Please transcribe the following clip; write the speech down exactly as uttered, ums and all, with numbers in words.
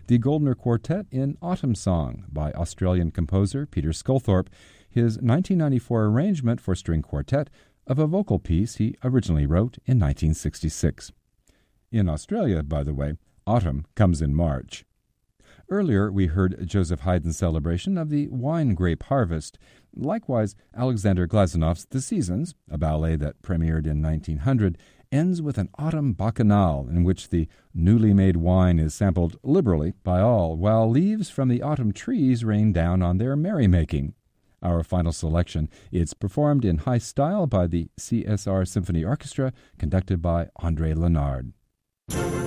the Goldner Quartet in Autumn Song by Australian composer Peter Sculthorpe, his nineteen ninety-four arrangement for string quartet of a vocal piece he originally wrote in nineteen sixty-six. In Australia, by the way, autumn comes in March. Earlier, we heard Joseph Haydn's celebration of the wine grape harvest. Likewise, Alexander Glazonov's The Seasons, a ballet that premiered in nineteen hundred, ends with an autumn bacchanal in which the newly made wine is sampled liberally by all, while leaves from the autumn trees rain down on their merrymaking. Our final selection is performed in high style by the C S R Symphony Orchestra, conducted by André Lenard.